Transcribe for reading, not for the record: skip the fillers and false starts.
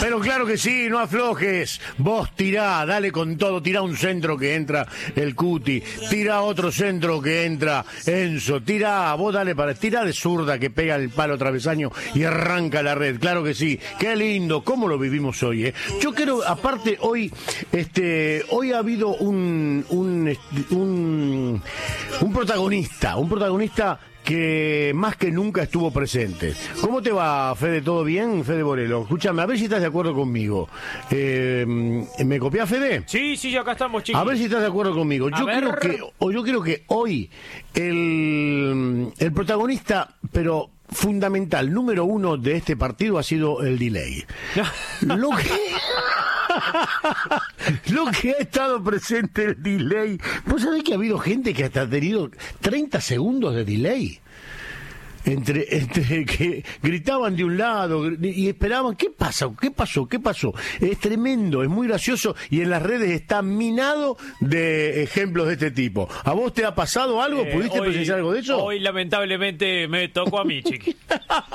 Pero claro que sí, no aflojes. Vos tirá, dale con todo, tirá un centro que entra el Cuti, tirá otro centro que entra Enzo, tirá, vos dale tirá de zurda que pega el palo travesaño y arranca la red, claro que sí. Qué lindo, cómo lo vivimos hoy, ¿eh? Yo quiero, aparte, hoy ha habido un protagonista que más que nunca estuvo presente. ¿Cómo te va, Fede? ¿Todo bien, Fede Borelo? Escúchame, a ver si estás de acuerdo conmigo. ¿Me copiás, Fede? Sí, acá estamos, chicos. A ver si estás de acuerdo conmigo. Yo creo que hoy el protagonista, pero fundamental, número uno de este partido ha sido el delay. Lo que ha estado presente el delay. ¿Vos sabés que ha habido gente que hasta ha tenido 30 segundos de delay? Entre que gritaban de un lado y esperaban, ¿qué pasó? Es tremendo, es muy gracioso y en las redes está minado de ejemplos de este tipo. ¿A vos te ha pasado algo? ¿Pudiste presenciar algo de eso? Hoy lamentablemente me tocó a mí, chiqui.